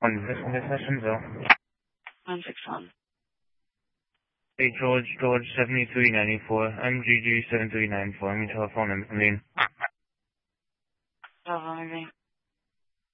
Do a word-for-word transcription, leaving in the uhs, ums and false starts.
One, this, this Hutchinsville. one six one. Hey, George, George, seventy-three ninety-four, M G G seven three nine four, I'm your telephone number, Lane. Telephone number.